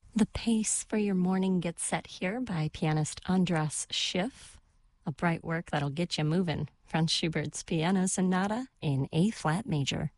The pace for your morning gets set here by pianist Andras Schiff, a bright work that'll get you moving. Franz Schubert's Piano Sonata in A flat major.